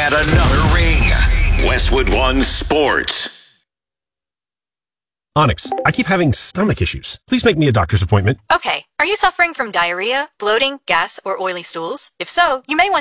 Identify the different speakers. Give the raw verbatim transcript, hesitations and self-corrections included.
Speaker 1: add another ring. Westwood One Sports.
Speaker 2: Onyx, I keep having stomach issues. Please make me a doctor's appointment.
Speaker 3: Okay, are you suffering from diarrhea, bloating, gas, or oily stools? If so, you may want